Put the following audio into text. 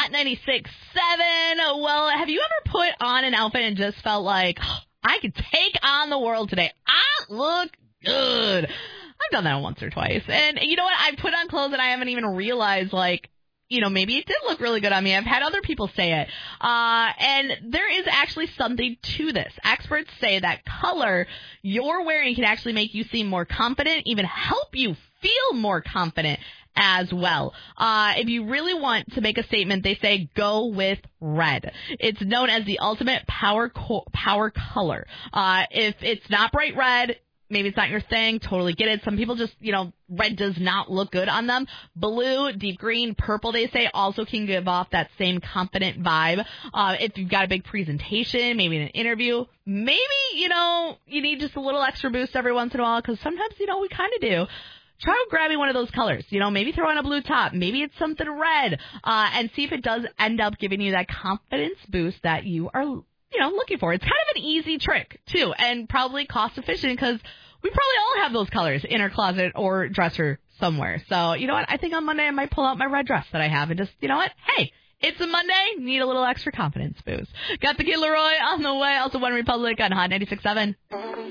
Hot 96.7. Well, have you ever put on an outfit and just felt like, I could take on the world today? I look good. I've done that once or twice. And you know what? I've put on clothes and I haven't even realized, maybe it did look really good on me. I've had other people say it. And there is actually something to this. Experts say that color you're wearing can actually make you seem more confident, even help you feel more confident as well. If you really want to make a statement, they say go with red. It's known as the ultimate power color. If it's not bright red, maybe it's not your thing. Totally get it. Some people just, red does not look good on them. Blue, deep green, purple, they say, also can give off that same confident vibe. If you've got a big presentation, maybe in an interview, maybe, you need just a little extra boost every once in a while, because sometimes, we kind of do. Try grabbing one of those colors. Maybe throw on a blue top. Maybe it's something red. And see if it does end up giving you that confidence boost that you are, looking for. It's kind of an easy trick, too, and probably cost efficient because we probably all have those colors in our closet or dresser somewhere. So, you know what? I think on Monday I might pull out my red dress that I have and just, hey, it's a Monday. Need a little extra confidence boost. Got the Kid Laroi on the way. Also, One Republic on Hot 96.7.